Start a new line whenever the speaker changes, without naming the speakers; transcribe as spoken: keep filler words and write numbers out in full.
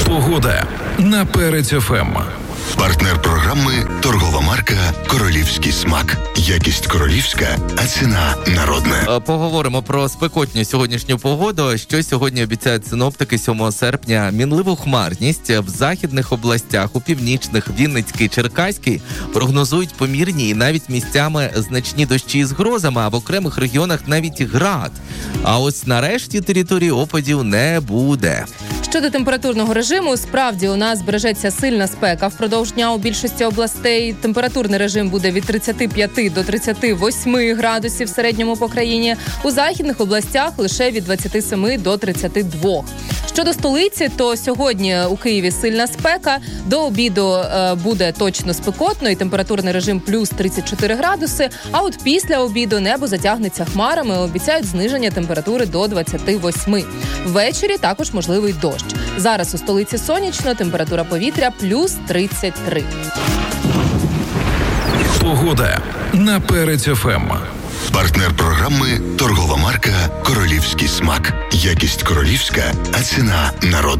Погода на Перець еф ем.
Партнер програми торгова марка «Королівський смак». Якість королівська, а ціна народна.
Поговоримо про спекотню сьогоднішню погоду. Що сьогодні обіцяють синоптики сьомого серпня? Мінливу хмарність в західних областях, у північних, Вінницький, Черкаський прогнозують помірні і навіть місцями значні дощі з грозами, а в окремих регіонах навіть град. А ось на решті території опадів не буде.
Щодо температурного режиму, справді у нас збережеться сильна спека впродовж дня у більшості областей. Температурний режим буде від тридцяти п'яти до тридцяти восьми градусів в середньому по країні. У західних областях лише від двадцяти семи до тридцяти двох. Щодо столиці, то сьогодні у Києві сильна спека. До обіду е, буде точно спекотно і температурний режим плюс тридцять чотири градуси. А от після обіду небо затягнеться хмарами, обіцяють зниження температури до двадцяти восьми. Ввечері також можливий дощ. Зараз у столиці сонячно, температура повітря плюс тридцять три.
Погода на Перець еф ем.
Партнер програми торгова марка «Королівський смак». Якість королівська, а ціна народна.